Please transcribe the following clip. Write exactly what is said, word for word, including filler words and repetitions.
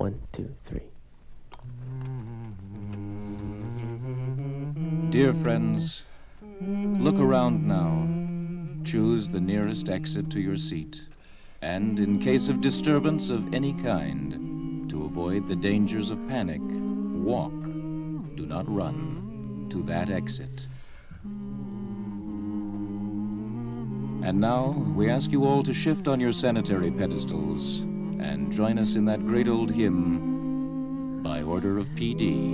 One, two, three. Dear friends, look around now. Choose the nearest exit to your seat. And in case of disturbance of any kind, to avoid the dangers of panic, walk, do not run, to that exit. And now, we ask you all to shift on your sanitary pedestals and join us in that great old hymn, By Order of P D